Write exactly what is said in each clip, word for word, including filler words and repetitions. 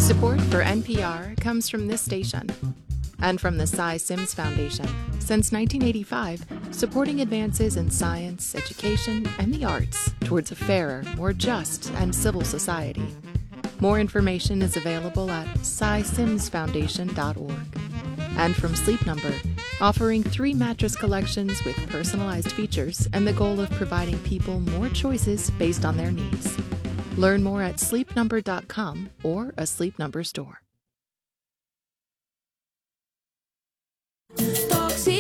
Support for N P R comes from this station and from the Cy Sims Foundation. Since nineteen eighty-five, supporting advances in science, education, and the arts towards a fairer, more just, and civil society. More information is available at cy sims foundation dot org. And from Sleep Number, offering three mattress collections with personalized features and the goal of providing people more choices based on their needs. Learn more at sleep number dot com or a Sleep Number store. There's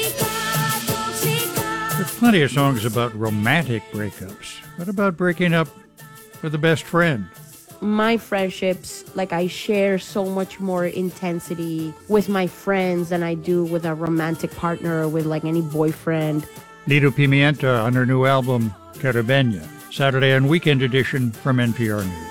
plenty of songs about romantic breakups. What about breaking up with a best friend? My friendships, like I share so much more intensity with my friends than I do with a romantic partner or with like any boyfriend. Lido Pimienta on her new album, Caribeña, Saturday and Weekend Edition from N P R News.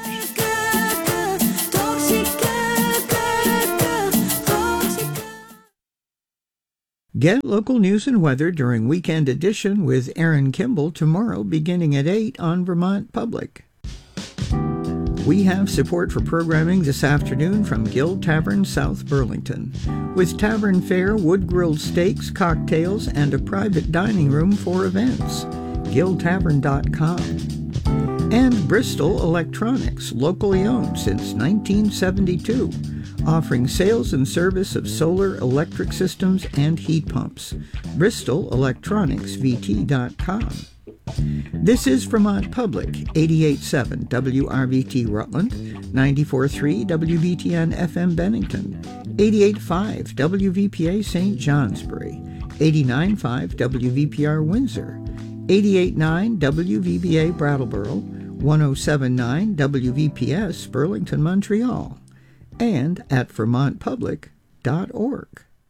Get local news and weather during Weekend Edition with Aaron Kimball tomorrow beginning at eight on Vermont Public. We have support for programming this afternoon from Guild Tavern, South Burlington, with tavern fare, wood-grilled steaks, cocktails, and a private dining room for events. guild tavern dot com. And Bristol Electronics, locally owned since nineteen seventy-two, offering sales and service of solar electric systems and heat pumps. bristol electronics v t dot com. This is Vermont Public, eighty-eight point seven W R V T Rutland, ninety-four point three W V T N F M Bennington, eighty-eight point five W V P A Saint Johnsbury, eighty-nine point five W V P R Windsor, eighty-eight point nine W V B A Brattleboro, one oh seven point nine W V P S Burlington, Montreal, and at vermont public dot org.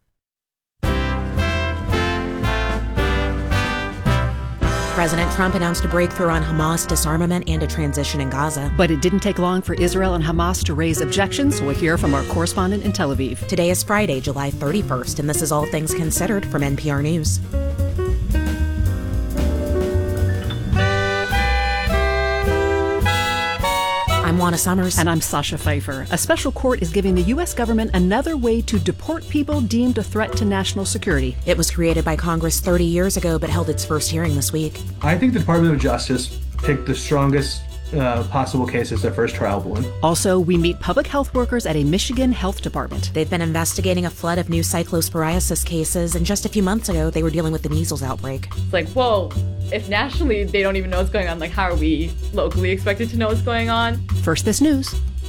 President Trump announced a breakthrough on Hamas disarmament and a transition in Gaza. But it didn't take long for Israel and Hamas to raise objections. We'll hear from our correspondent in Tel Aviv. Today is Friday, July thirty-first, and this is All Things Considered from N P R News. I'm Juana Summers. And I'm Sasha Pfeiffer. A special court is giving the U S government another way to deport people deemed a threat to national security. It was created by Congress thirty years ago, but held its first hearing this week. I think the Department of Justice picked the strongest uh, possible case as their first trialable one. Also, we meet public health workers at a Michigan health department. They've been investigating a flood of new cyclosporiasis cases, and just a few months ago, they were dealing with the measles outbreak. It's like, whoa, if nationally they don't even know what's going on, like, how are we locally expected to know what's going on? First, this news.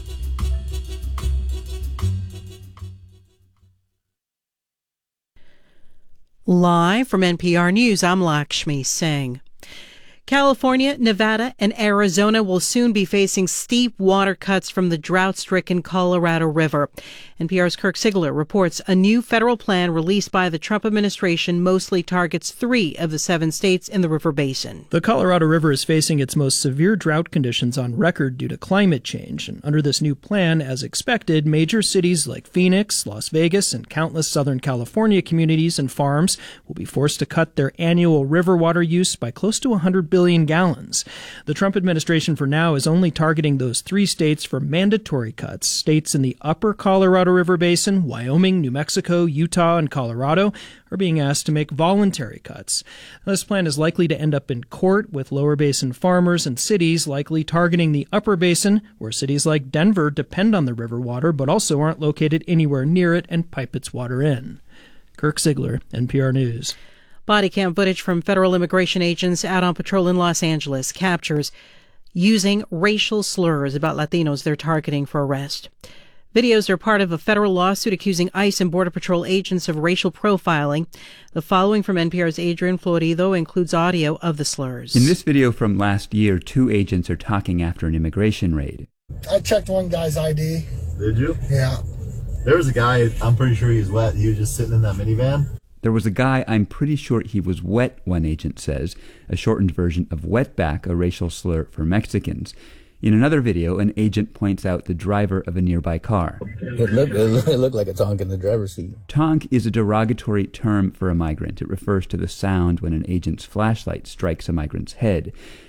Live from N P R News, I'm Lakshmi Singh. California, Nevada, and Arizona will soon be facing steep water cuts from the drought-stricken Colorado River. N P R's Kirk Sigler reports a new federal plan released by the Trump administration mostly targets three of the seven states in the river basin. The Colorado River is facing its most severe drought conditions on record due to climate change. And under this new plan, as expected, major cities like Phoenix, Las Vegas, and countless Southern California communities and farms will be forced to cut their annual river water use by close to one hundred billion gallons. The Trump administration for now is only targeting those three states for mandatory cuts. States in the upper Colorado River Basin, Wyoming, New Mexico, Utah, and Colorado are being asked to make voluntary cuts. This plan is likely to end up in court, with lower basin farmers and cities likely targeting the upper basin, where cities like Denver depend on the river water but also aren't located anywhere near it and pipe its water in. Kirk Sigler, N P R News. Body cam footage from federal immigration agents out on patrol in Los Angeles captures using racial slurs about Latinos they're targeting for arrest. Videos are part of a federal lawsuit accusing ICE and Border Patrol agents of racial profiling. The following from N P R's Adrian Florido includes audio of the slurs. In this video from last year, two agents are talking after an immigration raid. I checked one guy's I D. Did you? Yeah. There was a guy, I'm pretty sure he's wet. He was just sitting in that minivan. There was a guy, I'm pretty sure he was wet, one agent says, a shortened version of wetback, a racial slur for Mexicans. In another video, an agent points out the driver of a nearby car. It looked, it looked like a tonk in the driver's seat. Tonk is a derogatory term for a migrant. It refers to the sound when an agent's flashlight strikes a migrant's head.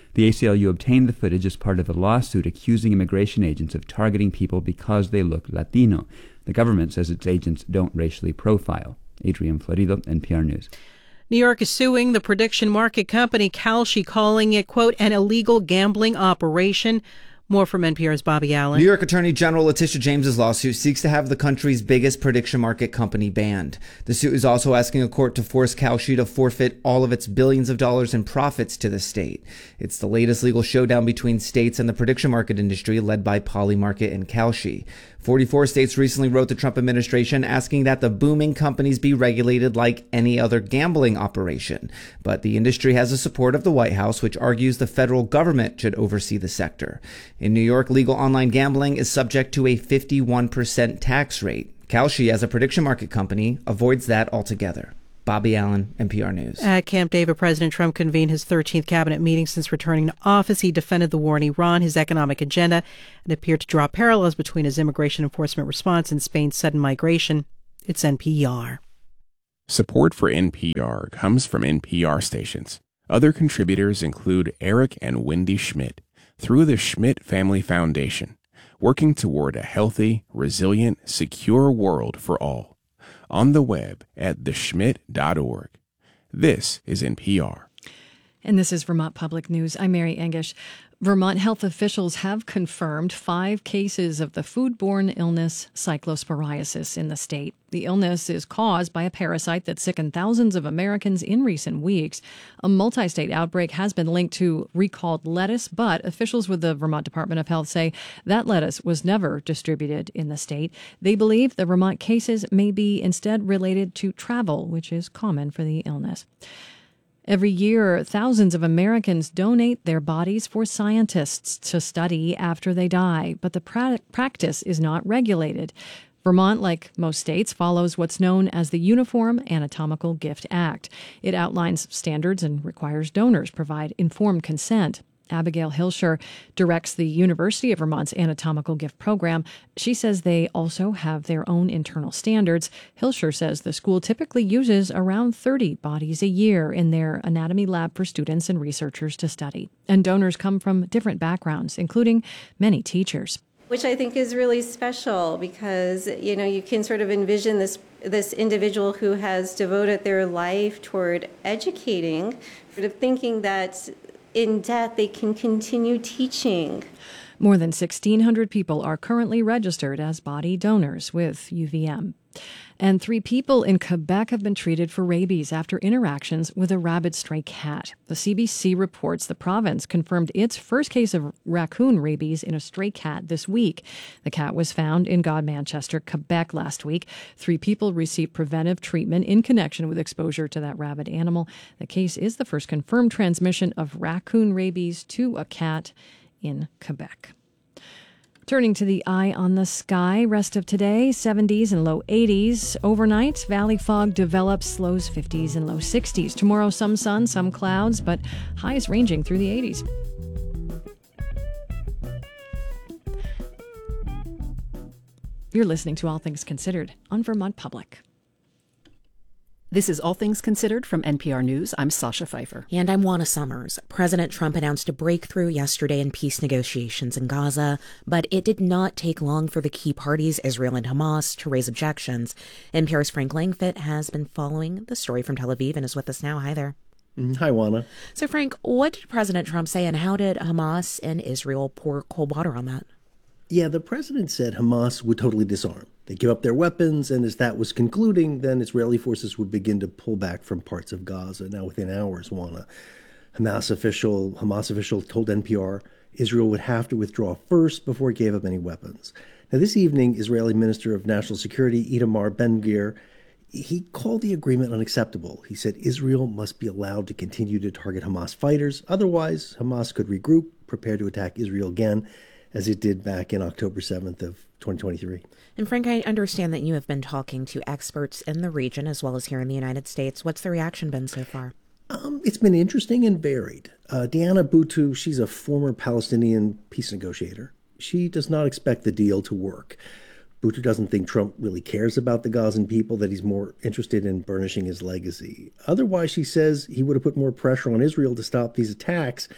The A C L U obtained the footage as part of a lawsuit accusing immigration agents of targeting people because they look Latino. The government says its agents don't racially profile. Adrian Florido, N P R News. New York is suing the prediction market company Kalshi, calling it, quote, an illegal gambling operation. More from N P R's Bobby Allen. New York Attorney General Letitia James's lawsuit seeks to have the country's biggest prediction market company banned. The suit is also asking a court to force Kalshi to forfeit all of its billions of dollars in profits to the state. It's the latest legal showdown between states and the prediction market industry, led by Polymarket and Kalshi. forty-four states recently wrote the Trump administration asking that the booming companies be regulated like any other gambling operation. But the industry has the support of the White House, which argues the federal government should oversee the sector. In New York, legal online gambling is subject to a fifty-one percent tax rate. Kalshi, as a prediction market company, avoids that altogether. Bobby Allen, N P R News. At Camp David, President Trump convened his thirteenth cabinet meeting since returning to office. He defended the war in Iran, his economic agenda, and appeared to draw parallels between his immigration enforcement response and Spain's sudden migration. It's N P R. Support for N P R comes from N P R stations. Other contributors include Eric and Wendy Schmidt through the Schmidt Family Foundation, working toward a healthy, resilient, secure world for all. On the web at the schmidt dot org. This is N P R. And this is Vermont Public News. I'm Mary Engish. Vermont health officials have confirmed five cases of the foodborne illness cyclosporiasis in the state. The illness is caused by a parasite that sickened thousands of Americans in recent weeks. A multi-state outbreak has been linked to recalled lettuce, but officials with the Vermont Department of Health say that lettuce was never distributed in the state. They believe the Vermont cases may be instead related to travel, which is common for the illness. Every year, thousands of Americans donate their bodies for scientists to study after they die, but the pra- practice is not regulated. Vermont, like most states, follows what's known as the Uniform Anatomical Gift Act. It outlines standards and requires donors provide informed consent. Abigail Hilscher directs the University of Vermont's Anatomical Gift Program. She says they also have their own internal standards. Hilscher says the school typically uses around thirty bodies a year in their anatomy lab for students and researchers to study. And donors come from different backgrounds, including many teachers. Which I think is really special because, you know, you can sort of envision this this individual who has devoted their life toward educating, sort of thinking that in death, they can continue teaching. More than sixteen hundred people are currently registered as body donors with U V M. And three people in Quebec have been treated for rabies after interactions with a rabid stray cat. The C B C reports the province confirmed its first case of raccoon rabies in a stray cat this week. The cat was found in Godmanchester, Quebec last week. Three people received preventive treatment in connection with exposure to that rabid animal. The case is the first confirmed transmission of raccoon rabies to a cat in Quebec. Turning to the eye on the sky, rest of today, seventies and low eighties. Overnight, valley fog develops, lows fifties and low sixties. Tomorrow, some sun, some clouds, but highs ranging through the eighties. You're listening to All Things Considered on Vermont Public. This is All Things Considered from N P R News. I'm Sasha Pfeiffer. And I'm Juana Summers. President Trump announced a breakthrough yesterday in peace negotiations in Gaza, but it did not take long for the key parties, Israel and Hamas, to raise objections. N P R's Frank Langfitt has been following the story from Tel Aviv and is with us now. Hi there. Hi, Juana. So, Frank, what did President Trump say, and how did Hamas and Israel pour cold water on that? Yeah, the president said Hamas would totally disarm. They give up their weapons, and as that was concluding, then Israeli forces would begin to pull back from parts of Gaza. Now, within hours, Juana, Hamas official, Hamas official told N P R Israel would have to withdraw first before it gave up any weapons. Now, this evening, Israeli Minister of National Security Itamar Ben-Gvir, he called the agreement unacceptable. He said Israel must be allowed to continue to target Hamas fighters. Otherwise, Hamas could regroup, prepare to attack Israel again, as it did back in October seventh of twenty twenty-three. And Frank, I understand that you have been talking to experts in the region as well as here in the United States. What's the reaction been so far? Um, it's been interesting and varied. Uh, Diana Boutou, she's a former Palestinian peace negotiator. She does not expect the deal to work. Boutou doesn't think Trump really cares about the Gazan people, that he's more interested in burnishing his legacy. Otherwise, she says he would have put more pressure on Israel to stop these attacks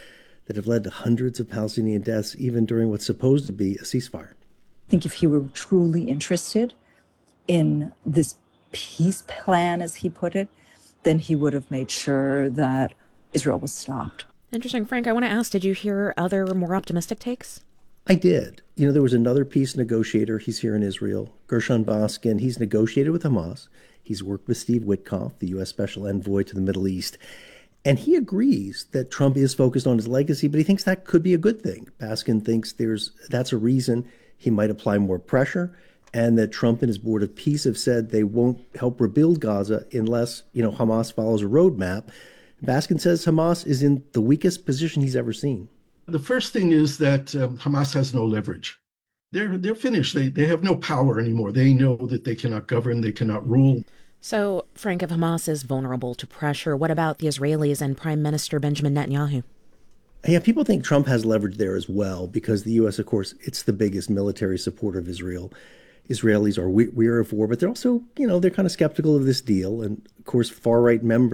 that have led to hundreds of Palestinian deaths, even during what's supposed to be a ceasefire. I think if he were truly interested in this peace plan, as he put it, then he would have made sure that Israel was stopped. Interesting. Frank, I want to ask, did you hear other more optimistic takes? I did. You know, there was another peace negotiator. He's here in Israel, Gershon Baskin. He's negotiated with Hamas. He's worked with Steve Witkoff, the U S Special Envoy to the Middle East. And he agrees that Trump is focused on his legacy, but he thinks that could be a good thing. Baskin thinks there's that's a reason he might apply more pressure, and that Trump and his Board of Peace have said they won't help rebuild Gaza unless, you know, Hamas follows a roadmap. Baskin says Hamas is in the weakest position he's ever seen. The first thing is that um, Hamas has no leverage. They're they're finished. They they have no power anymore. They know that they cannot govern, they cannot rule. So, Frank, if Hamas is vulnerable to pressure, what about the Israelis and Prime Minister Benjamin Netanyahu? Yeah, people think Trump has leverage there as well because the U S, of course, it's the biggest military supporter of Israel. Israelis are we- weary of war, but they're also, you know, they're kind of skeptical of this deal. And, of course, far-right members